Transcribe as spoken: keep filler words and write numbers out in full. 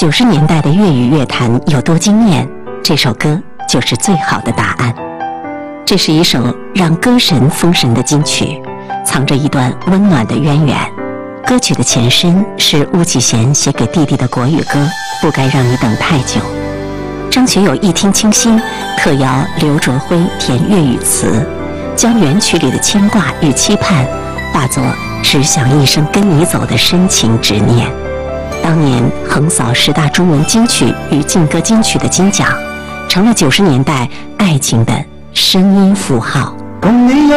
九十年代的粤语乐坛有多惊艳，这首歌就是最好的答案。这是一首让歌神封神的金曲，藏着一段温暖的渊源。歌曲的前身是巫启贤写给弟弟的国语歌《不该让你等太久》。张学友一听倾心，特邀刘卓辉填粤语词，将原曲里的牵挂与期盼化作只想一生跟你走的深情执念。当年横扫十大中文金曲与劲歌金曲的金奖，成了九十年代爱情的声音符号。